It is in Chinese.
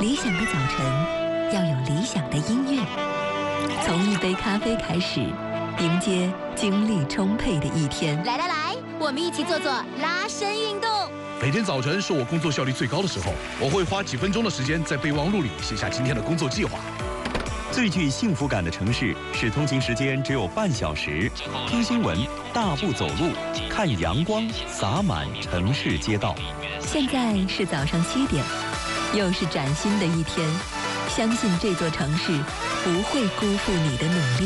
理想的早晨要有理想的音乐，从一杯咖啡开始，迎接精力充沛的一天。 来，我们一起做拉伸运动。 每天早晨是我工作效率最高的时候，我会花几分钟的时间在备忘录里写下今天的工作计划。 最具幸福感的城市是通勤时间只有半小时，听新闻、大步走路、看阳光洒满城市街道。 现在是早上7点，又是崭新的一天，相信这座城市不会辜负你的努力。